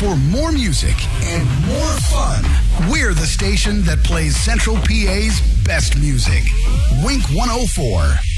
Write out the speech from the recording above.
for more music and more fun. We're the station that plays Central PA's best music. Wink 104.